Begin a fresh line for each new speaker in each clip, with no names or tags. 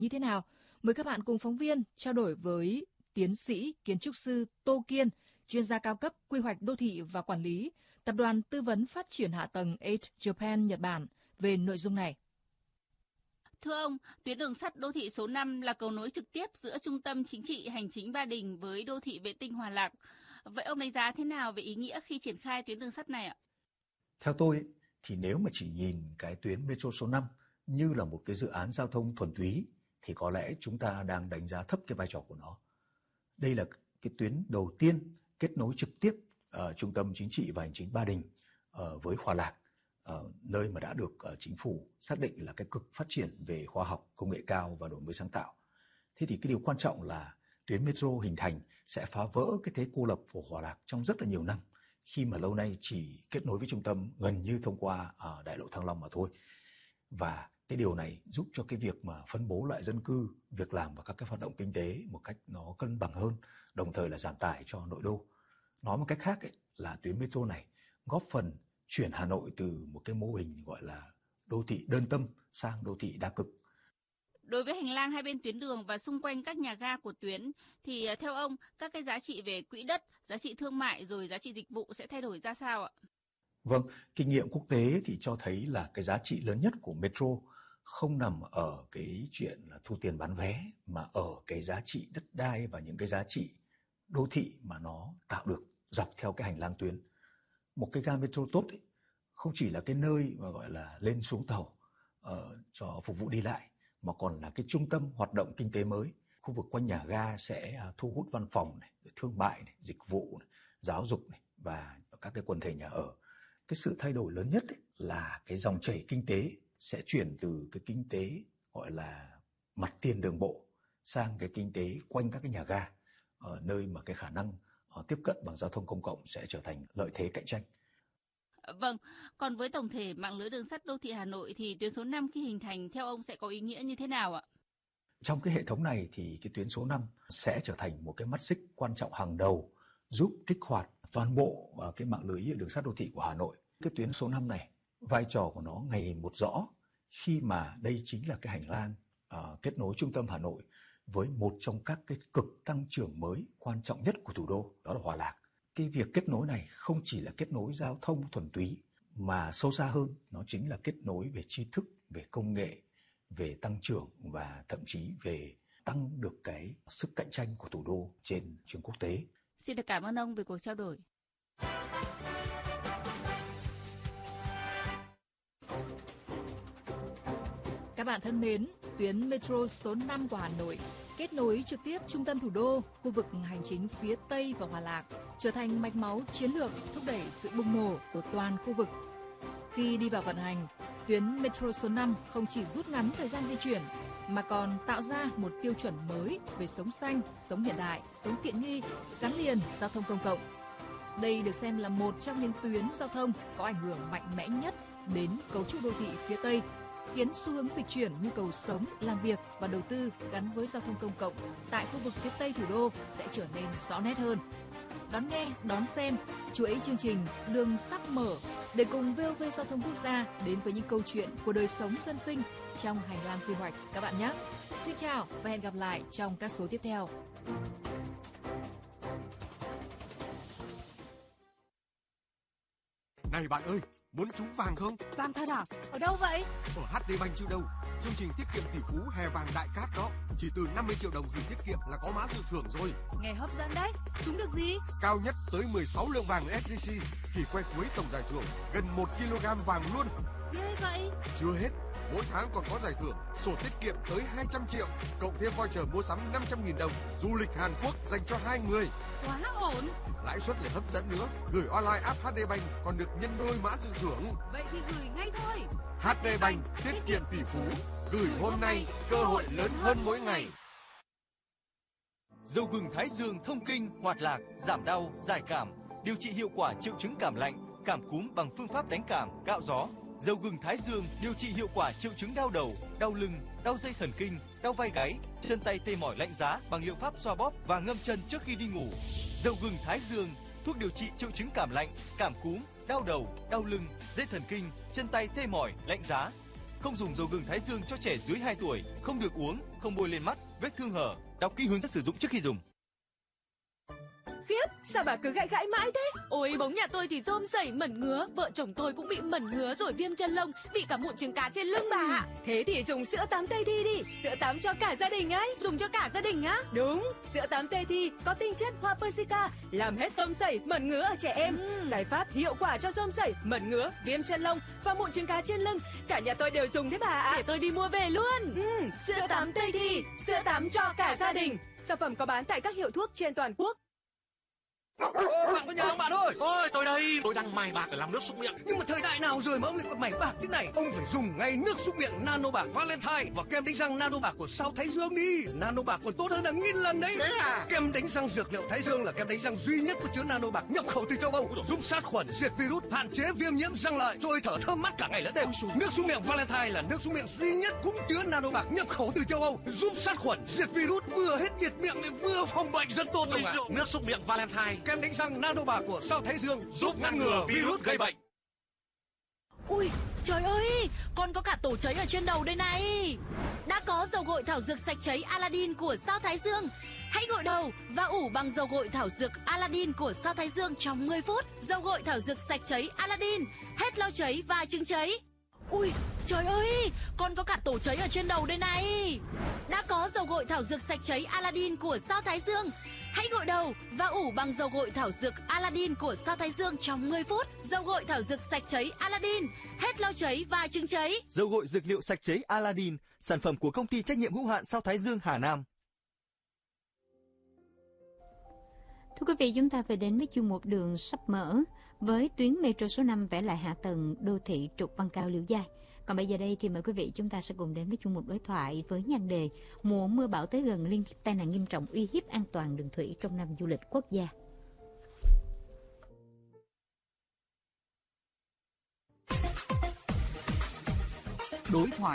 như thế nào? Mời các bạn cùng phóng viên trao đổi với tiến sĩ kiến trúc sư Tô Kiên, chuyên gia cao cấp quy hoạch đô thị và quản lý, Tập đoàn Tư vấn Phát triển Hạ tầng Eight Japan Nhật Bản về nội dung này.
Thưa ông, tuyến đường sắt đô thị số 5 là cầu nối trực tiếp giữa trung tâm chính trị hành chính Ba Đình với đô thị vệ tinh Hòa Lạc. Vậy ông đánh giá thế nào về ý nghĩa khi triển khai tuyến đường sắt này ạ?
Theo tôi thì nếu mà chỉ nhìn cái tuyến metro số 5 như là một cái dự án giao thông thuần túy thì có lẽ chúng ta đang đánh giá thấp cái vai trò của nó. Đây là cái tuyến đầu tiên kết nối trực tiếp trung tâm chính trị và hành chính Ba Đình với Hòa Lạc, nơi mà đã được chính phủ xác định là cái cực phát triển về khoa học, công nghệ cao và đổi mới sáng tạo. Thế thì cái điều quan trọng là tuyến metro hình thành sẽ phá vỡ cái thế cô lập của Hòa Lạc trong rất là nhiều năm, khi mà lâu nay chỉ kết nối với trung tâm gần như thông qua đại lộ Thăng Long mà thôi. Và cái điều này giúp cho cái việc mà phân bố lại dân cư, việc làm và các cái hoạt động kinh tế một cách nó cân bằng hơn, đồng thời là giảm tải cho nội đô. Nói một cách khác là tuyến metro này góp phần chuyển Hà Nội từ một cái mô hình gọi là đô thị đơn tâm sang đô thị đa cực.
Đối với hành lang hai bên tuyến đường và xung quanh các nhà ga của tuyến thì theo ông, các cái giá trị về quỹ đất, giá trị thương mại rồi giá trị dịch vụ sẽ thay đổi ra sao ạ?
Vâng, kinh nghiệm quốc tế thì cho thấy là cái giá trị lớn nhất của metro không nằm ở cái chuyện là thu tiền bán vé, mà ở cái giá trị đất đai và những cái giá trị đô thị mà nó tạo được dọc theo cái hành lang tuyến. Một cái ga metro tốt không chỉ là cái nơi mà gọi là lên xuống tàu cho phục vụ đi lại, mà còn là cái trung tâm hoạt động kinh tế mới. Khu vực quanh nhà ga sẽ thu hút văn phòng này, thương mại này, dịch vụ này, giáo dục này, và các cái quần thể nhà ở. Cái sự thay đổi lớn nhất là cái dòng chảy kinh tế sẽ chuyển từ cái kinh tế gọi là mặt tiền đường bộ sang cái kinh tế quanh các cái nhà ga, ở nơi mà cái khả năng tiếp cận bằng giao thông công cộng sẽ trở thành lợi thế cạnh tranh.
Vâng, còn với tổng thể mạng lưới đường sắt đô thị Hà Nội thì tuyến số 5 khi hình thành theo ông sẽ có ý nghĩa như thế nào ạ?
Trong cái hệ thống này thì cái tuyến số 5 sẽ trở thành một cái mắt xích quan trọng hàng đầu giúp kích hoạt toàn bộ cái mạng lưới đường sắt đô thị của Hà Nội. Cái tuyến số 5 này, vai trò của nó ngày một rõ khi mà đây chính là cái hành lang kết nối trung tâm Hà Nội với một trong các cái cực tăng trưởng mới quan trọng nhất của thủ đô, đó là Hòa Lạc. Cái việc kết nối này không chỉ là kết nối giao thông thuần túy mà sâu xa hơn, nó chính là kết nối về tri thức, về công nghệ, về tăng trưởng và thậm chí về tăng được cái sức cạnh tranh của thủ đô trên trường quốc tế.
Xin được cảm ơn ông về cuộc trao đổi.
Các bạn thân mến, tuyến metro số 5 của Hà Nội kết nối trực tiếp trung tâm thủ đô, khu vực hành chính phía Tây và Hòa Lạc, trở thành mạch máu chiến lược thúc đẩy sự bùng nổ của toàn khu vực. Khi đi vào vận hành, tuyến metro số 5 không chỉ rút ngắn thời gian di chuyển, mà còn tạo ra một tiêu chuẩn mới về sống xanh, sống hiện đại, sống tiện nghi, gắn liền giao thông công cộng. Đây được xem là một trong những tuyến giao thông có ảnh hưởng mạnh mẽ nhất đến cấu trúc đô thị phía Tây, khiến xu hướng dịch chuyển nhu cầu sống, làm việc và đầu tư gắn với giao thông công cộng tại khu vực phía Tây thủ đô sẽ trở nên rõ nét hơn. Đón nghe, đón xem chuỗi chương trình Đường sắt mở để cùng VOV Giao thông Quốc gia đến với những câu chuyện của đời sống dân sinh trong hành lang quy hoạch các bạn nhé. Xin chào và hẹn gặp lại trong các số tiếp theo.
Này bạn ơi, muốn trúng vàng không?
Vàng thật à? Ở đâu vậy?
Ở HD Bank chứ đâu. Chương trình tiết kiệm tỷ phú hè vàng đại cát đó. Chỉ từ 50 triệu đồng gửi tiết kiệm là có mã dự thưởng rồi.
Nghe hấp dẫn đấy. Trúng được gì?
Cao nhất tới 16 lượng vàng SJC. Thì que cuối tổng giải thưởng gần 1 kg vàng luôn.
Ghê vậy.
Chưa hết, mỗi tháng còn có giải thưởng sổ tiết kiệm tới 200 triệu, cộng thêm voucher mua sắm 500.000 đồng, du lịch Hàn Quốc dành cho 2 người.
Quá ổn.
Lãi suất lại hấp dẫn nữa, gửi online app HD Bank còn được nhân đôi mã dự thưởng.
Vậy thì gửi ngay thôi.
HD Bank tiết kiệm tỷ phú, gửi hôm nay, cơ hội lớn hơn mỗi ngày.
Dầu gừng Thái Dương thông kinh, hoạt lạc, giảm đau, giải cảm, điều trị hiệu quả triệu chứng cảm lạnh, cảm cúm bằng phương pháp đánh cảm, cạo gió. Dầu gừng Thái Dương điều trị hiệu quả triệu chứng đau đầu, đau lưng, đau dây thần kinh, đau vai gáy, chân tay tê mỏi lạnh giá bằng liệu pháp xoa bóp và ngâm chân trước khi đi ngủ. Dầu gừng Thái Dương, thuốc điều trị triệu chứng cảm lạnh, cảm cúm, đau đầu, đau lưng, dây thần kinh, chân tay tê mỏi, lạnh giá. Không dùng dầu gừng Thái Dương cho trẻ dưới 2 tuổi, không được uống, không bôi lên mắt, vết thương hở. Đọc kỹ hướng dẫn sử dụng trước khi dùng.
Khiếp, sao bà cứ gãi gãi mãi thế? Ôi, bóng nhà tôi thì rôm rẩy mẩn ngứa, vợ chồng tôi cũng bị mẩn ngứa rồi viêm chân lông, bị cả mụn trứng cá trên lưng bà ạ. Thế thì dùng sữa tắm Tây Thi đi, sữa tắm cho cả gia đình ấy. Dùng cho cả gia đình á? Đúng, sữa tắm Tây Thi có tinh chất hoa persica, làm hết rôm rẩy, mẩn ngứa ở trẻ em. Giải pháp hiệu quả cho rôm rẩy, mẩn ngứa, viêm chân lông và mụn trứng cá trên lưng. Cả nhà tôi đều dùng đấy bà ạ. Để tôi đi mua về luôn. Sữa tắm Tây Thi, sữa tắm cho cả gia đình. Sản phẩm có bán tại các hiệu thuốc trên toàn quốc.
Bạn có nhà không bạn ơi? Ôi tôi đây, tôi đang mài bạc để làm nước súc miệng. Nhưng mà thời đại nào rồi mà ông lại còn mài bạc thế này? Ông phải dùng ngay nước súc miệng Nano Bạc Valentine và kem đánh răng Nano Bạc của Sao Thái Dương đi. Nano Bạc còn tốt hơn là 1000 lần đấy. Thế à? Kem đánh răng dược liệu Thái Dương là kem đánh răng duy nhất có chứa Nano Bạc nhập khẩu từ châu Âu, giúp sát khuẩn, diệt virus, hạn chế viêm nhiễm răng lợi, rồi thở thơm mát cả ngày lẫn đêm. Nước súc miệng Valentine là nước súc miệng duy nhất cũng chứa Nano Bạc nhập khẩu từ châu Âu, giúp sát khuẩn, diệt virus, vừa hết nhiệt miệng lại vừa phòng bệnh, rất tốt ông ạ. Nước súc miệng Valentine, kem đánh răng Nano Bạc của Sao Thái Dương giúp ngăn ngừa virus gây bệnh.
Ui, trời ơi, con có cả tổ cháy ở trên đầu đây này. Đã có dầu gội thảo dược sạch cháy Aladdin của Sao Thái Dương. Hãy gội đầu và ủ bằng dầu gội thảo dược Aladdin của Sao Thái Dương trong 10 phút. Dầu gội thảo dược sạch cháy Aladdin, hết lau cháy và chứng cháy. Ui, trời ơi, con có cả tổ cháy ở trên đầu đây này. Đã có dầu gội thảo dược sạch cháy Aladdin của Sao Thái Dương. Hãy gội đầu và ủ bằng dầu gội thảo dược Aladdin của Sao Thái Dương trong 10 phút. Dầu gội thảo dược sạch cháy Aladdin, hết lau cháy và chứng cháy.
Dầu gội dược liệu sạch cháy Aladdin, sản phẩm của công ty trách nhiệm hữu hạn Sao Thái Dương Hà Nam.
Thưa quý vị, chúng ta về đến với chuyên mục Đường sắp mở với tuyến metro số 5 vẽ lại hạ tầng đô thị trục Văn Cao Liễu Giai. Còn bây giờ đây thì mời quý vị chúng ta sẽ cùng đến với chuyên mục đối thoại với nhan đề Mùa mưa bão tới gần, liên tiếp tai nạn nghiêm trọng uy hiếp an toàn đường thủy trong năm du lịch quốc gia.
Đối thoại.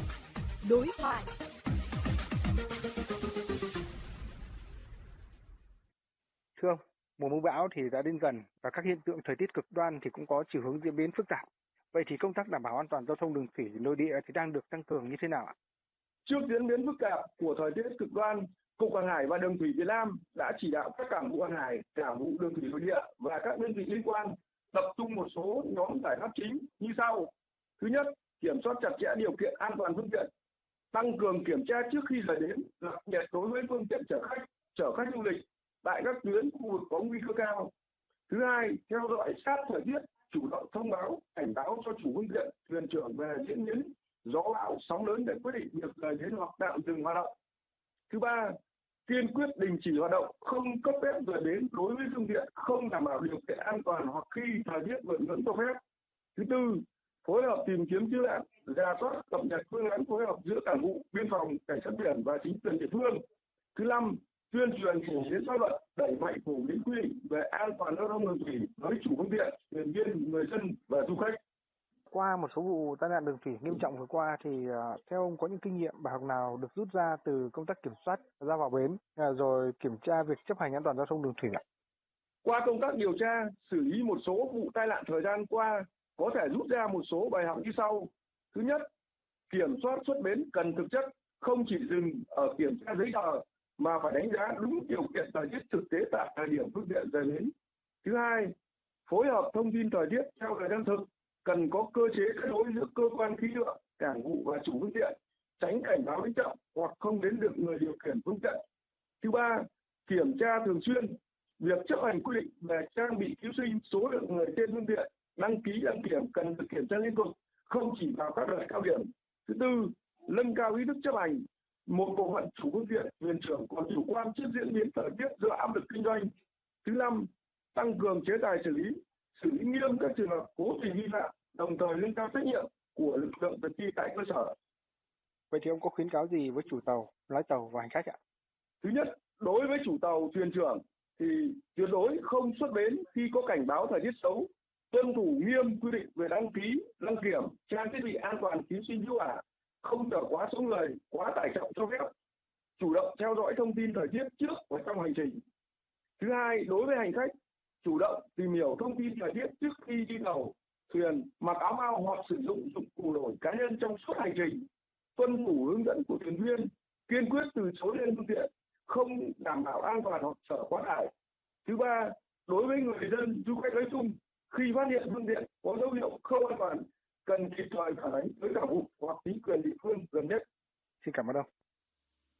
Thưa ông, mùa mưa bão thì đã đến gần và các hiện tượng thời tiết cực đoan thì cũng có chiều hướng diễn biến phức tạp. Vậy thì công tác đảm bảo an toàn giao thông đường thủy nội địa thì đang được tăng cường như thế nào ạ?
Trước diễn biến phức tạp của thời tiết cực đoan, Cục Hàng hải và Đường thủy Việt Nam đã chỉ đạo các cảng vụ hàng hải, cảng vụ đường thủy nội địa và các đơn vị liên quan tập trung một số nhóm giải pháp chính như sau. Thứ nhất, kiểm soát chặt chẽ điều kiện an toàn phương tiện, tăng cường kiểm tra trước khi rời bến, đặc biệt đối với phương tiện chở khách du lịch tại các tuyến khu vực có nguy cơ cao. Thứ hai, theo dõi sát thời tiết, chủ động thông báo, cảnh báo cho chủ phương tiện, thuyền trưởng về diễn biến gió bão, sóng lớn để quyết định việc rời bến hoặc tạm dừng hoạt động. Thứ ba, kiên quyết đình chỉ hoạt động, không cấp phép rời bến đối với phương tiện không đảm bảo điều kiện an toàn hoặc khi thời tiết vượt ngưỡng cho phép. Thứ tư, phối hợp tìm kiếm cứu nạn, rà soát cập nhật phương án phối hợp giữa cảng vụ, biên phòng, cảnh sát biển và chính quyền địa phương. Thứ năm, tuyên truyền phổ biến pháp luật, đẩy mạnh phổ biến quy định về an toàn giao thông đường thủy với chủ phương tiện, thuyền viên, người dân và du khách.
Qua một số vụ tai nạn đường thủy nghiêm trọng vừa qua thì theo ông có những kinh nghiệm bài học nào được rút ra từ công tác kiểm soát ra vào bến rồi kiểm tra việc chấp hành an toàn giao thông đường thủy ạ?
Qua công tác điều tra, xử lý một số vụ tai nạn thời gian qua có thể rút ra một số bài học như sau. Thứ nhất, kiểm soát xuất bến cần thực chất, không chỉ dừng ở kiểm tra giấy tờ mà phải đánh giá đúng điều kiện thời tiết thực tế tại thời điểm phương tiện rời bến. Thứ hai, phối hợp thông tin thời tiết theo thời gian thực, cần có cơ chế kết nối giữa cơ quan khí tượng, cảng vụ và chủ phương tiện, tránh cảnh báo đến chậm hoặc không đến được người điều khiển phương tiện. Thứ ba, kiểm tra thường xuyên, việc chấp hành quy định về trang bị cứu sinh, số lượng người trên phương tiện, đăng ký đăng kiểm cần được kiểm tra liên tục, không chỉ vào các đợt cao điểm. Thứ tư, nâng cao ý thức chấp hành. Một bộ phận chủ phương tiện, thuyền trưởng còn chủ quan trước diễn biến thời tiết do áp lực kinh doanh. Thứ năm, tăng cường chế tài xử lý nghiêm các trường hợp cố tình vi phạm, đồng thời nâng cao trách nhiệm của lực lượng thực thi tại cơ sở.
Vậy thì ông có khuyến cáo gì với chủ tàu, lái tàu và hành khách ạ?
Thứ nhất, đối với chủ tàu, thuyền trưởng thì tuyệt đối không xuất bến khi có cảnh báo thời tiết xấu, tuân thủ nghiêm quy định về đăng ký, đăng kiểm, trang thiết bị an toàn cứu sinh cứu hỏa, không chở quá số người, quá tải trọng cho phép, chủ động theo dõi thông tin thời tiết trước và trong hành trình. Thứ hai, đối với hành khách, chủ động tìm hiểu thông tin thời tiết trước khi đi tàu, thuyền, mặc áo phao hoặc sử dụng dụng cụ nổi cá nhân trong suốt hành trình, tuân thủ hướng dẫn của thuyền viên, kiên quyết từ chối lên phương tiện không đảm bảo an toàn hoặc chở quá tải. Thứ ba, đối với người dân, du khách nói chung, khi phát hiện phương tiện có dấu hiệu không an toàn, cần kịp thời phản ánh với cảng vụ hoặc chính quyền địa phương gần nhất.
Xin cảm ơn ông.